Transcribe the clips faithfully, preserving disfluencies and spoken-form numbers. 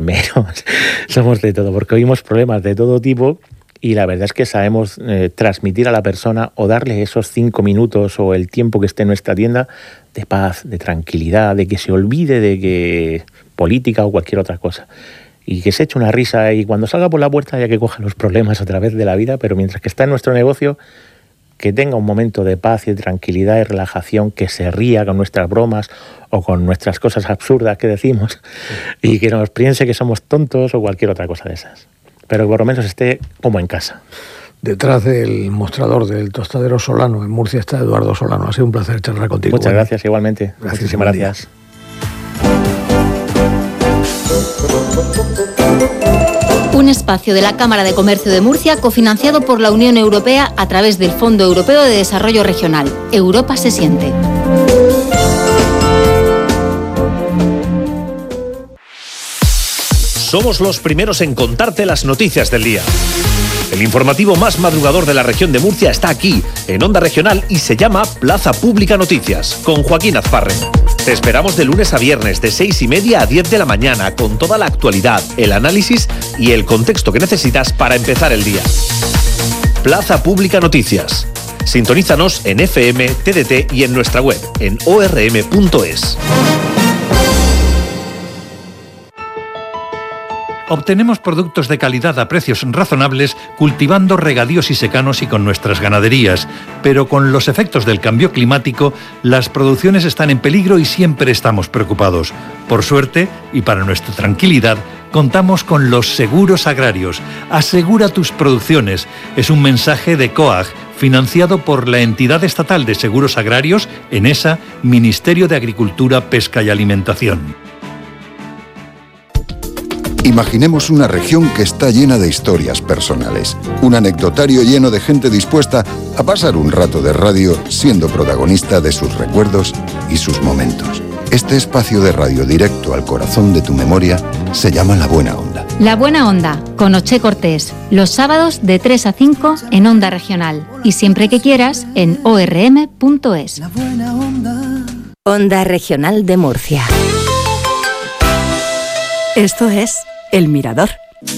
menos, somos de todo, porque oímos problemas de todo tipo y la verdad es que sabemos eh, transmitir a la persona o darle esos cinco minutos o el tiempo que esté en nuestra tienda de paz, de tranquilidad, de que se olvide de que política o cualquier otra cosa. Y que se eche una risa y cuando salga por la puerta ya que coja los problemas a través de la vida, pero mientras que está en nuestro negocio, que tenga un momento de paz y de tranquilidad y relajación, que se ría con nuestras bromas o con nuestras cosas absurdas que decimos y que nos piense que somos tontos o cualquier otra cosa de esas. Pero que por lo menos esté como en casa. Detrás del mostrador del Tostadero Solano, en Murcia, está Eduardo Solano. Ha sido un placer charlar contigo. Muchas gracias, igualmente. Gracias, Muchísimas gracias. Un espacio de la Cámara de Comercio de Murcia cofinanciado por la Unión Europea a través del Fondo Europeo de Desarrollo Regional. Europa se siente. Somos los primeros en contarte las noticias del día. El informativo más madrugador de la región de Murcia está aquí, en Onda Regional, y se llama Plaza Pública Noticias, con Joaquín Azparre. Te esperamos de lunes a viernes, de seis y media a diez de la mañana, con toda la actualidad, el análisis y el contexto que necesitas para empezar el día. Plaza Pública Noticias. Sintonízanos en F M, T D T y en nuestra web, en o r m punto es. Obtenemos productos de calidad a precios razonables cultivando regadíos y secanos y con nuestras ganaderías, pero con los efectos del cambio climático, las producciones están en peligro y siempre estamos preocupados. Por suerte, y para nuestra tranquilidad, contamos con los seguros agrarios. Asegura tus producciones. Es un mensaje de COAG, financiado por la entidad estatal de seguros agrarios, ENESA, Ministerio de Agricultura, Pesca y Alimentación. Imaginemos una región que está llena de historias personales, un anecdotario lleno de gente dispuesta a pasar un rato de radio siendo protagonista de sus recuerdos y sus momentos. Este espacio de radio directo al corazón de tu memoria se llama La Buena Onda. La Buena Onda, con Oche Cortés, los sábados de tres a cinco en Onda Regional y siempre que quieras en o r m punto es. La Buena Onda. Onda Regional de Murcia. Esto es El Mirador.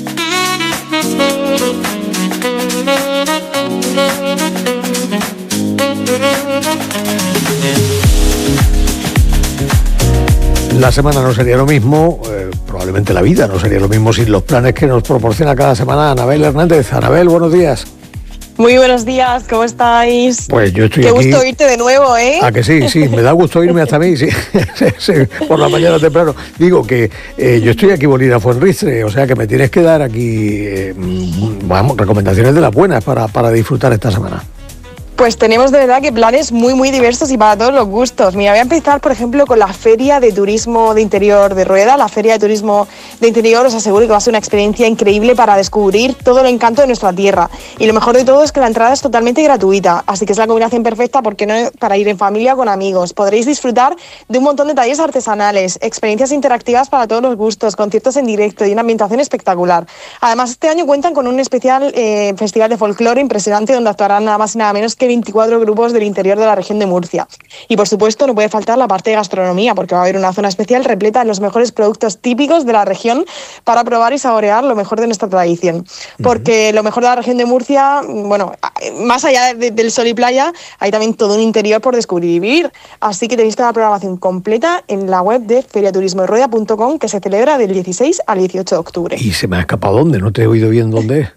La semana no sería lo mismo, eh, probablemente la vida no sería lo mismo sin los planes que nos proporciona cada semana Anabel Hernández. Anabel, buenos días. Muy buenos días, ¿cómo estáis? Pues yo estoy Qué aquí. Qué gusto oírte de nuevo, ¿eh? Ah, que sí, sí, me da gusto irme hasta a mí, sí, sí, por la mañana temprano. Digo que eh, yo estoy aquí bolígrafo en Ristre, o sea que me tienes que dar aquí, eh, vamos, recomendaciones de las buenas para, para disfrutar esta semana. Pues tenemos de verdad que planes muy muy diversos y para todos los gustos. Mira, voy a empezar por ejemplo con la Feria de Turismo de Interior de Rueda. La Feria de Turismo de Interior os aseguro que va a ser una experiencia increíble para descubrir todo el encanto de nuestra tierra. Y lo mejor de todo es que la entrada es totalmente gratuita, así que es la combinación perfecta, ¿por qué no?, para ir en familia o con amigos. Podréis disfrutar de un montón de talleres artesanales, experiencias interactivas para todos los gustos, conciertos en directo y una ambientación espectacular. Además, este año cuentan con un especial eh, festival de folclore impresionante donde actuarán nada más y nada menos que veinticuatro grupos del interior de la región de Murcia. Y por supuesto no puede faltar la parte de gastronomía, porque va a haber una zona especial repleta de los mejores productos típicos de la región para probar y saborear lo mejor de nuestra tradición. Porque uh-huh. lo mejor de la región de Murcia, bueno, más allá de, del sol y playa, hay también todo un interior por descubrir y vivir. Así que tenéis toda la programación completa en la web de feria turismo de rueda punto com, que se celebra del dieciséis al dieciocho de octubre. ¿Y se me ha escapado dónde? No te he oído bien dónde es.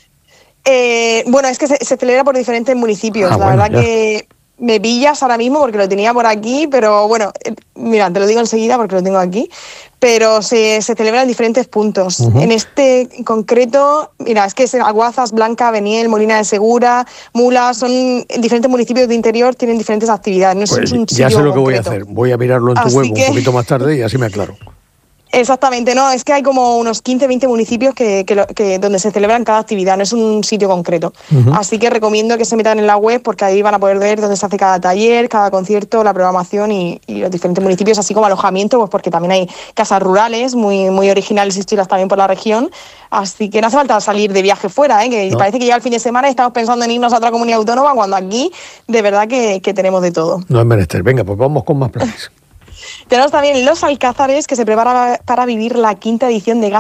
Eh, bueno, es que se, se celebra por diferentes municipios. Ah, la bueno, verdad ya. que me pillas ahora mismo porque lo tenía por aquí, pero bueno, eh, mira, te lo digo enseguida porque lo tengo aquí. Pero se, se celebra en diferentes puntos. Uh-huh. En este en concreto, mira, es que es Aguazas, Blanca, Beniel, Molina de Segura, Mula, son en diferentes municipios de interior, tienen diferentes actividades. No pues es un ya sé lo que concreto. voy a hacer. Voy a mirarlo en tu así web que... un poquito más tarde y así me aclaro. Exactamente, no, es que hay como unos quince, veinte municipios que, que, que donde se celebran cada actividad, no es un sitio concreto. Uh-huh. Así que recomiendo que se metan en la web porque ahí van a poder ver dónde se hace cada taller, cada concierto, la programación y, y los diferentes municipios, así como alojamiento, pues porque también hay casas rurales muy, muy originales y chulas también por la región. Así que no hace falta salir de viaje fuera, ¿eh? que no. Parece que ya el fin de semana estamos pensando en irnos a otra comunidad autónoma cuando aquí de verdad que, que tenemos de todo. No es menester, venga, pues vamos con más planes. Tenemos también Los Alcázares, que se prepara para vivir la quinta edición de